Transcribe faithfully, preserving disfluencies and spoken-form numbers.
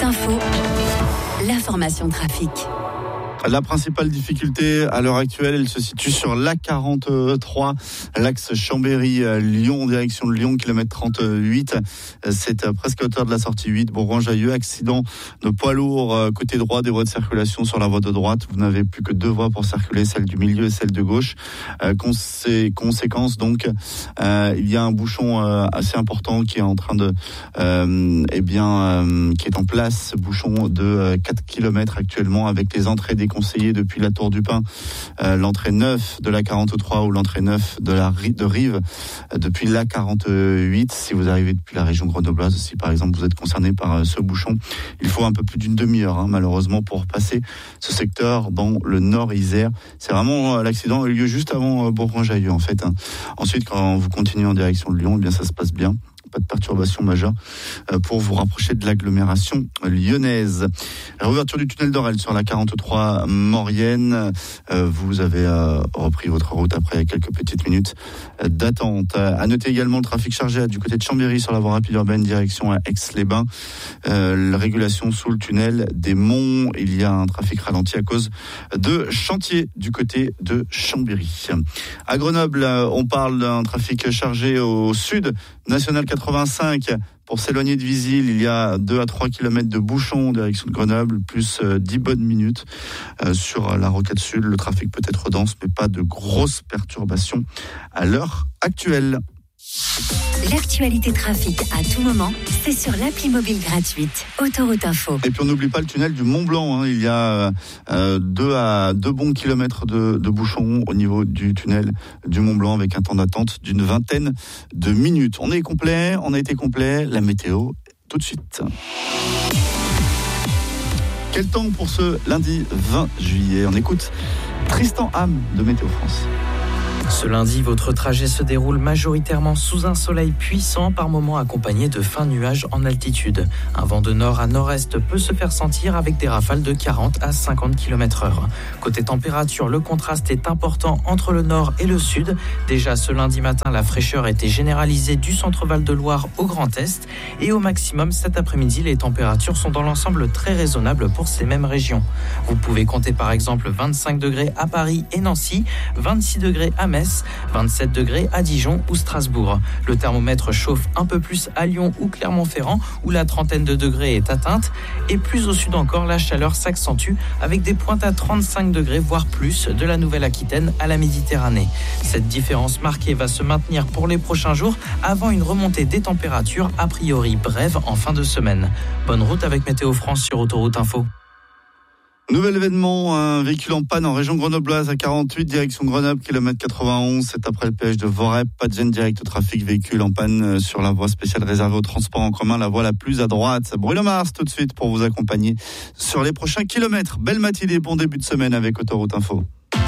Info, l'information trafic. La principale difficulté à l'heure actuelle, elle se situe sur l'A quarante-trois, l'axe Chambéry-Lyon, direction de Lyon, kilomètre trente-huit. C'est presque à hauteur de la sortie huit, Bourgoin-Jallieu. Accident de poids lourd côté droit des voies de circulation sur la voie de droite. Vous n'avez plus que deux voies pour circuler, celle du milieu et celle de gauche. Euh, consé- conséquence donc, euh, il y a un bouchon euh, assez important qui est en train de, euh, eh bien, euh, qui est en place, bouchon de euh, quatre kilomètres actuellement avec les entrées des conseillé depuis la Tour du Pin, euh, l'entrée neuf de l'A quarante-trois ou l'entrée neuf de la de Rive euh, depuis l'A quarante-huit. Si vous arrivez depuis la région grenobloise, si par exemple vous êtes concerné par euh, ce bouchon, il faut un peu plus d'une demi-heure hein, malheureusement pour passer ce secteur dans le Nord Isère. C'est vraiment euh, l'accident a eu lieu juste avant euh, Bourgoin-Jallieu en fait. Hein. Ensuite, quand vous continuez en direction de Lyon, eh bien ça se passe bien. Pas de perturbation majeure pour vous rapprocher de l'agglomération lyonnaise. Réouverture du tunnel d'Orel sur la quarante-trois Maurienne. Vous avez repris votre route après quelques petites minutes d'attente. À noter également le trafic chargé du côté de Chambéry sur la voie rapide urbaine direction Aix-les-Bains. La régulation sous le tunnel des Monts. Il y a un trafic ralenti à cause de chantier du côté de Chambéry. À Grenoble, on parle d'un trafic chargé au sud, national quatre-vingt-cinq. Pour s'éloigner de Visil, il y a deux à trois kilomètres de bouchons en direction de Grenoble, plus dix bonnes minutes. Euh, sur la rocade sud, le trafic peut être dense, mais pas de grosses perturbations à l'heure actuelle. L'actualité trafic à tout moment, c'est sur l'appli mobile gratuite Autoroute Info. Et puis on n'oublie pas le tunnel du Mont Blanc. Hein. Il y a euh, deux à deux bons kilomètres de, de bouchons au niveau du tunnel du Mont Blanc avec un temps d'attente d'une vingtaine de minutes. On est complet, on a été complet. La météo, tout de suite. Quel temps pour ce lundi vingt juillet? On écoute Tristan Ham de Météo France. Ce lundi, votre trajet se déroule majoritairement sous un soleil puissant, par moments accompagné de fins nuages en altitude. Un vent de nord à nord-est peut se faire sentir avec des rafales de quarante à cinquante kilomètres heure. Côté température, le contraste est important entre le nord et le sud. Déjà ce lundi matin, la fraîcheur était généralisée du centre-Val de Loire au Grand Est. Et au maximum, cet après-midi, les températures sont dans l'ensemble très raisonnables pour ces mêmes régions. Vous pouvez compter par exemple vingt-cinq degrés à Paris et Nancy, vingt-six degrés à Metz, vingt-sept degrés à Dijon ou Strasbourg. Le thermomètre chauffe un peu plus à Lyon ou Clermont-Ferrand où la trentaine de degrés est atteinte. Et plus au sud encore, la chaleur s'accentue avec des pointes à trente-cinq degrés voire plus de la Nouvelle-Aquitaine à la Méditerranée. Cette différence marquée va se maintenir pour les prochains jours avant une remontée des températures a priori brève en fin de semaine. Bonne route avec Météo France sur Autoroute Info. Nouvel événement, un véhicule en panne en région grenobloise à quarante-huit, direction Grenoble, kilomètre quatre-vingt-onze. C'est après le péage de Vorep. Pas de gêne direct au trafic, véhicule en panne sur la voie spéciale réservée au transport en commun, la voie la plus à droite. Bruno Mars tout de suite pour vous accompagner sur les prochains kilomètres. Belle matinée, bon début de semaine avec Autoroute Info.